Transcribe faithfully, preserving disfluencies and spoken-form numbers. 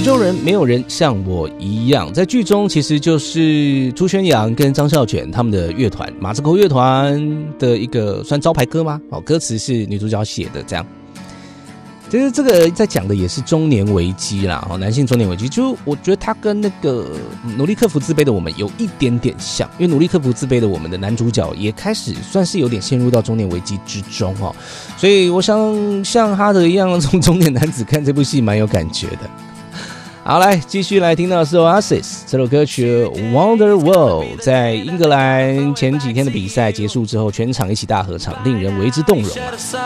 中人没有人像我一样，在剧中其实就是朱轩洋跟张孝全他们的乐团马子口乐团的一个算招牌歌吗？哦，歌词是女主角写的，这样。其实这个在讲的也是中年危机啦，男性中年危机，就我觉得他跟那个努力克服自卑的我们有一点点像，因为努力克服自卑的我们的男主角也开始算是有点陷入到中年危机之中哦，所以我想像哈德一样从中年男子看这部戏蛮有感觉的。好，来继续来听到的是 Oasis 这首歌曲 Wonder World， 在英格兰前几天的比赛结束之后，全场一起大合唱，令人为之动容。